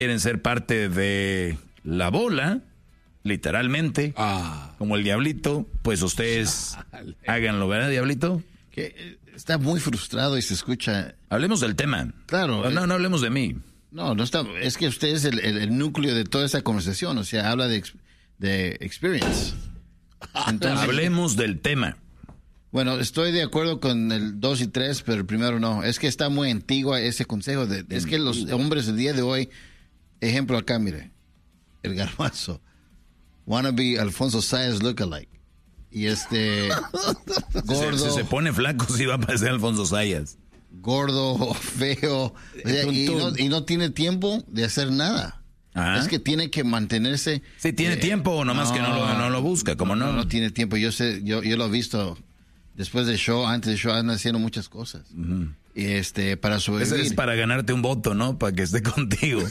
quieren ser parte de la bola, literalmente, como el diablito, pues ustedes háganlo, ¿verdad, diablito? Que está muy frustrado y se escucha. Hablemos del tema. Claro. No hablemos de mí. No está. Es que usted es el núcleo de toda esta conversación. O sea, habla de experience. Entonces, hablemos del tema. Bueno, estoy de acuerdo con el 2 y 3, pero el primero no. Es que está muy antiguo ese consejo. Es que los hombres del día de hoy, ejemplo acá, mire, el garbanzo, wanna be Alfonso Sayas lookalike. Y gordo. Se pone flaco si va a parecer Alfonso Sayas. Gordo, feo, y no tiene tiempo de hacer nada. Es que tiene que mantenerse. Sí, tiene tiempo, nomás que no lo busca, como no. No tiene tiempo. Yo sé, yo lo he visto después del show, antes del show, andan haciendo muchas cosas. Y para sobrevivir. Ese es para ganarte un voto, ¿no? Para que esté contigo.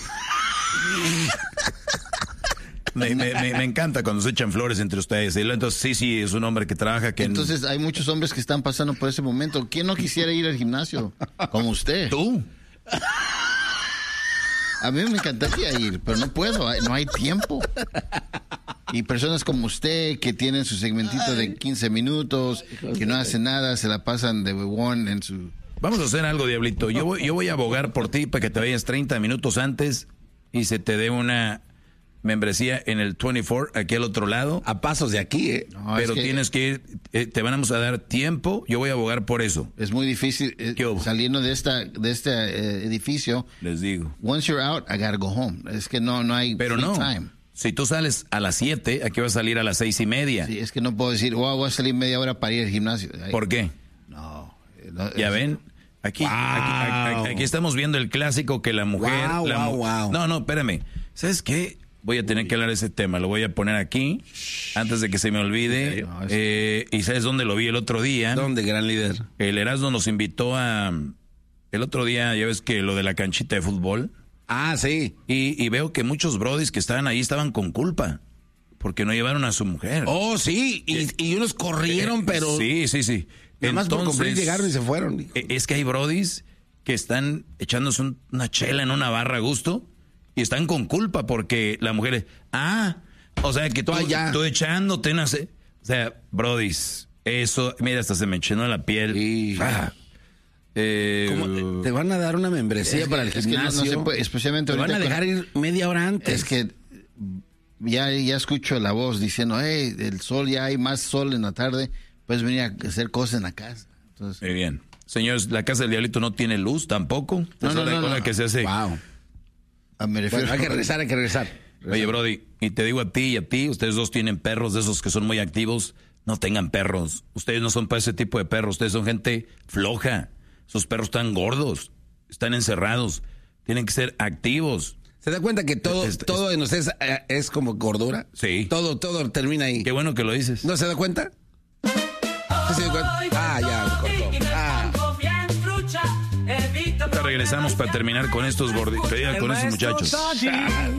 Me encanta cuando se echan flores entre ustedes. Entonces, sí, es un hombre que trabaja. Entonces, hay muchos hombres que están pasando por ese momento. ¿Quién no quisiera ir al gimnasio? Como usted. ¿Tú? A mí me encantaría ir, pero no puedo. No hay tiempo. Y personas como usted que tienen su segmentito de 15 minutos, que no hacen nada, se la pasan de huevón en su... Vamos a hacer algo, diablito. Yo voy a abogar por ti para que te vayas 30 minutos antes y se te dé una membresía en el 24, aquí al otro lado. A pasos de aquí, ¿eh? No, pero tienes que ir, te vamos a dar tiempo, yo voy a abogar por eso. Es muy difícil saliendo de este edificio. Les digo. Once you're out, I gotta go home. Es que no hay pero free no. time. Si tú sales a las 7, aquí vas a salir a las 6:30. Sí, es que no puedo decir, voy a salir media hora para ir al gimnasio. ¿Por qué? No. ¿Ya ven? Aquí estamos viendo el clásico que la mujer... No, espérame. ¿Sabes qué? Voy a tener que hablar de ese tema. Lo voy a poner aquí antes de que se me olvide. ¿Y sabes dónde lo vi el otro día? ¿Dónde, gran líder? El Erasmo nos invitó a... El otro día, ya ves que lo de la canchita de fútbol. Ah, sí. Y veo que muchos brodis que estaban ahí estaban con culpa. Porque no llevaron a su mujer. Oh, sí. Y unos corrieron, pero... Sí. Nada más por cumplir llegaron y se fueron. Es que hay brodis que están echándose una chela en una barra a gusto y están con culpa porque la mujer es... o sea, que tú echándote... O sea, brodis, eso... Mira, hasta se me llenó la piel. Sí. Te van a dar una membresía para el gimnasio. Es que no se puede, especialmente te van a dejar ir media hora antes. Es que ya escucho la voz diciendo, el sol, ya hay más sol en la tarde, puedes venir a hacer cosas en la casa. Entonces, muy bien. Señores, la casa del diablito no tiene luz tampoco. No. Que se hace. Wow. Me refiero... Bueno, hay que regresar. Oye, brody, y te digo a ti y a ti, ustedes dos tienen perros de esos que son muy activos, no tengan perros. Ustedes no son para ese tipo de perros, ustedes son gente floja. Esos perros están gordos, están encerrados, tienen que ser activos. ¿Se da cuenta que todo en ustedes es como gordura? Sí. Todo termina ahí. Qué bueno que lo dices. ¿No se da cuenta? ¿Sí se da cuenta? Ya, cortó. Regresamos para terminar con estos gorditos, con estos muchachos.